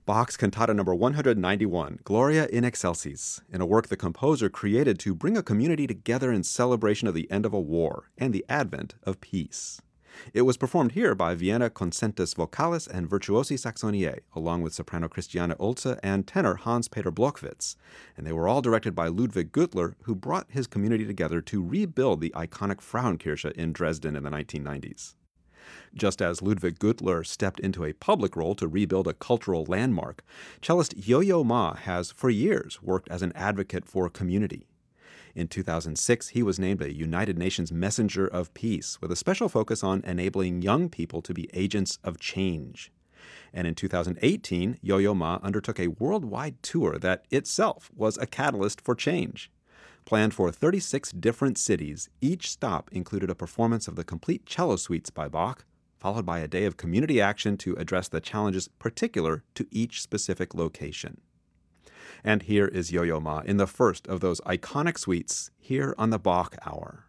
Bach's Cantata number 191, Gloria in Excelsis, in a work the composer created to bring a community together in celebration of the end of a war and the advent of peace. It was performed here by Vienna Concertos Vocalis and Virtuosi Saxoniae, along with soprano Christiane Olze and tenor Hans-Peter Blockwitz, and they were all directed by Ludwig Güttler, who brought his community together to rebuild the iconic Frauenkirche in Dresden in the 1990s. Just as Ludwig Güttler stepped into a public role to rebuild a cultural landmark, cellist Yo-Yo Ma has for years worked as an advocate for community. In 2006, he was named a United Nations Messenger of Peace, with a special focus on enabling young people to be agents of change. And in 2018, Yo-Yo Ma undertook a worldwide tour that itself was a catalyst for change. Planned for 36 different cities, each stop included a performance of the complete cello suites by Bach, followed by a day of community action to address the challenges particular to each specific location. And here is Yo-Yo Ma in the first of those iconic suites here on the Bach Hour.